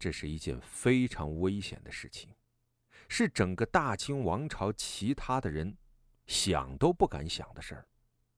这是一件非常危险的事情，是整个大清王朝其他的人想都不敢想的事儿。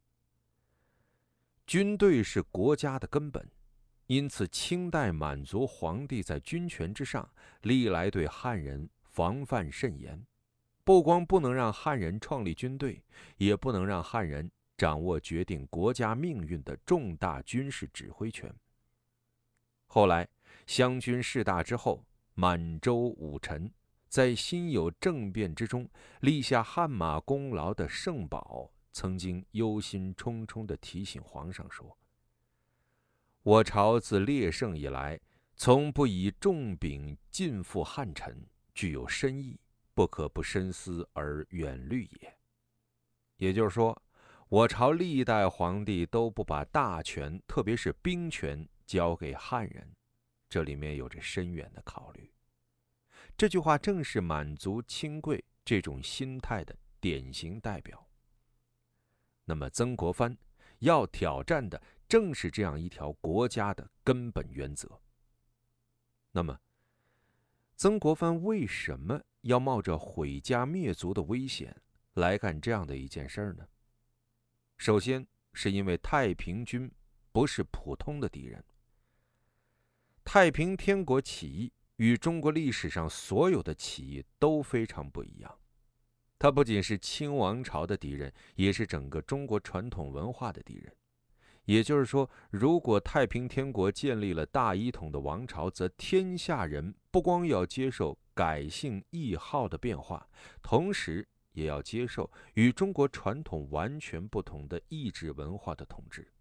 军队是国家的根本，因此清代满族皇帝在军权之上，历来对汉人防范甚严，不光不能让汉人创立军队，也不能让汉人掌握决定国家命运的重大军事指挥权。后来湘军事大之后，满洲武臣在辛酉政变之中立下汗马功劳的圣保曾经忧心忡忡地提醒皇上说：我朝自列圣以来，从不以重柄尽付汉臣，具有深意，不可不深思而远虑也。也就是说，我朝历代皇帝都不把大权，特别是兵权交给汉人，这里面有着深远的考虑。这句话正是满族亲贵这种心态的典型代表。那么曾国藩要挑战的正是这样一条国家的根本原则。那么曾国藩为什么要冒着毁家灭族的危险来干这样的一件事呢？首先是因为太平军不是普通的敌人。太平天国起义与中国历史上所有的起义都非常不一样，它不仅是清王朝的敌人，也是整个中国传统文化的敌人。也就是说，如果太平天国建立了大一统的王朝，则天下人不光要接受改姓易号的变化，同时也要接受与中国传统完全不同的意志文化的统治。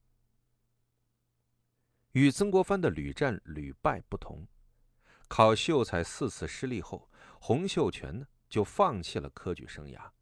与曾国藩的屡战屡败不同，考秀才4次失利后，洪秀全就放弃了科举生涯，